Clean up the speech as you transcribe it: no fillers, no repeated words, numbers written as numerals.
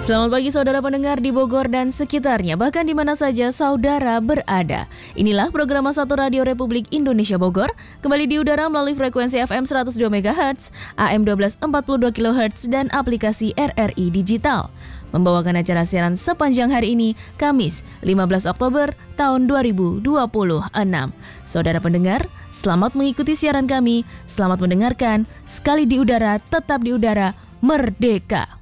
Selamat pagi saudara pendengar di Bogor dan sekitarnya, bahkan di mana saja saudara berada. Inilah program Satu Radio Republik Indonesia Bogor, kembali di udara melalui frekuensi FM 102 MHz, AM 1242 kHz, dan aplikasi RRI Digital. Membawakan acara siaran sepanjang hari ini, Kamis 15 Oktober tahun 2026. Saudara pendengar, selamat mengikuti siaran kami, selamat mendengarkan, sekali di udara, tetap di udara, merdeka!